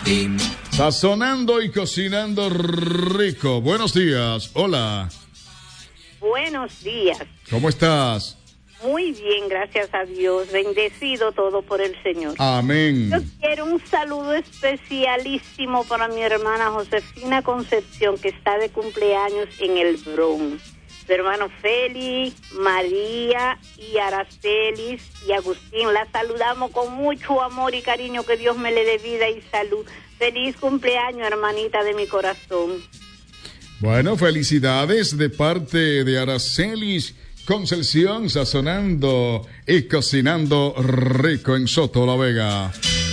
Sazonando y cocinando rico. Buenos días. Hola. Buenos días. ¿Cómo estás? Muy bien, gracias a Dios. Bendecido todo por el Señor. Amén. Yo quiero un saludo especialísimo para mi hermana Josefina Concepción, que está de cumpleaños en el Bronx. Su hermano Félix, María y Aracelis y Agustín. La saludamos con mucho amor y cariño. Que Dios me le dé vida y salud. Feliz cumpleaños, hermanita de mi corazón. Bueno, felicidades de parte de Aracelis Concepción, sazonando y cocinando rico en Soto La Vega.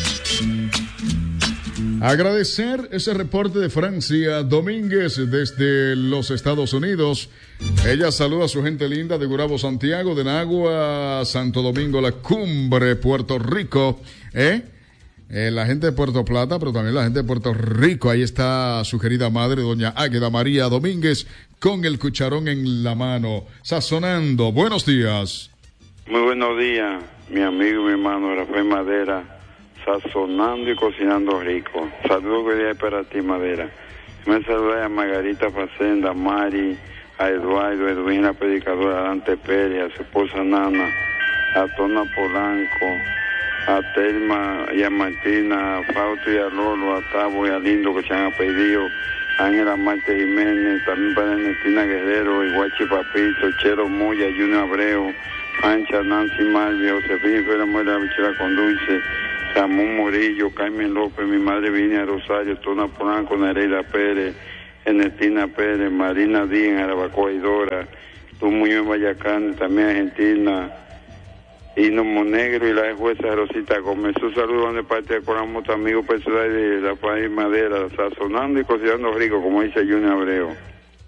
Agradecer ese reporte de Francia Domínguez desde los Estados Unidos. Ella saluda a su gente linda de Gurabo, Santiago, de Nagua, Santo Domingo, La Cumbre, Puerto Rico. La gente de Puerto Plata, pero también la gente de Puerto Rico. Ahí está su querida madre, doña Águeda María Domínguez, con el cucharón en la mano, sazonando. Buenos días. Muy buenos días, mi amigo y mi hermano Rafael Madera, sazonando y cocinando rico. Saludos que día para ti, Madera. Me saludé a Margarita Facenda, a Mari, a Eduardo, Edwin, la predicadora Dante Pérez, a su esposa Nana, a Tona Polanco, a Telma y a Martina, a Fausto y a Lolo, a Tabo y a Lindo que se han pedido, a Ángela Marte Jiménez, también para Ernestina Guerrero, Iguachi Papito, Chero Moya, Junior Abreu, Pancha, Nancy Malvia, Josefina Fuera Muera, la Bichera con Dulce, Ramón Morillo, Carmen López, mi madre Vinia Rosario, Tona Polanco, Nereida Pérez, Ernestina Pérez, Marina Díaz, Arabacoa y Dora, Tu Muñoz Vallacán, también Argentina, Hino Monegro y la jueza Rosita Gómez. Un saludo de parte de Coramos, amigo personal de la país Madera, sazonando y cocinando rico, como dice Junior Abreu.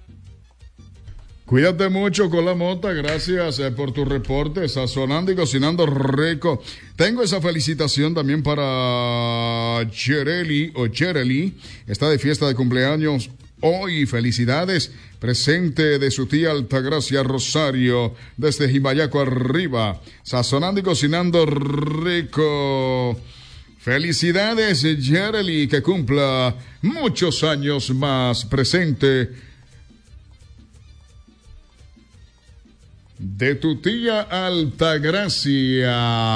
Cuídate mucho con la mota, gracias por tu reporte, sazonando y cocinando rico. Tengo esa felicitación también para Chereli, está de fiesta de cumpleaños hoy. Felicidades, presente de su tía Altagracia Rosario, desde Jimayaco arriba, sazonando y cocinando rico. Felicidades, Chereli, que cumpla muchos años más, presente de tu tía Altagracia.